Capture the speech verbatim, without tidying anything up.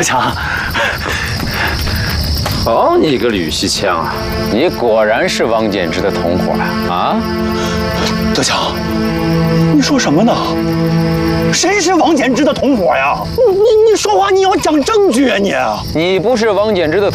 德强， 好你个吕西羌啊！你果然是王简之的同伙呀！啊， 德强，你说什么呢？谁是王简之的同伙呀？你你说话你要讲证据啊你！ 你不是王简之的